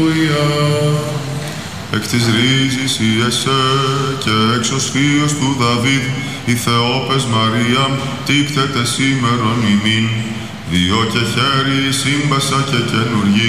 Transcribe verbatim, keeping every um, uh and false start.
Εκ της ρίζης η εσέ και έξως φίος του Δαβίδ, η Θεόπες Μαρία, τίκτεται σήμερον ημίν, διό και χέρι σύμπασα και καινούργη.